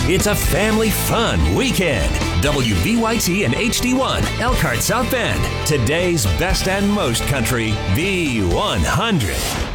It's a family fun weekend. WVYT and HD1, Elkhart South Bend. Today's best and most country, V100.